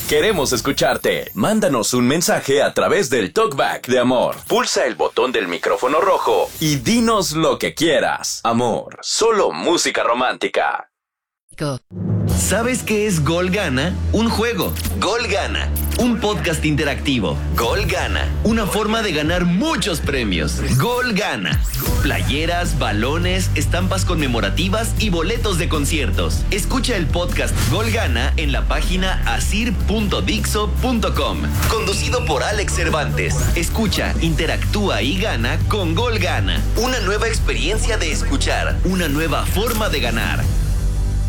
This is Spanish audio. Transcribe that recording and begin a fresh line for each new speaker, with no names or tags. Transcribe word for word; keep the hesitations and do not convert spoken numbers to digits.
Queremos escucharte. Mándanos un mensaje a través del TalkBack de Amor. Pulsa el botón del micrófono rojo y dinos lo que quieras. Amor, solo música romántica.
Go.
¿Sabes qué es Gol Gana? Un juego. Gol Gana. Un podcast interactivo. Gol Gana. Una forma de ganar muchos premios. Gol Gana. Playeras, balones, estampas conmemorativas y boletos de conciertos. Escucha el podcast Gol Gana en la página asir punto dixo punto com. Conducido por Alex Cervantes. Escucha, interactúa y gana con Gol Gana. Una nueva experiencia de escuchar. Una nueva forma de ganar.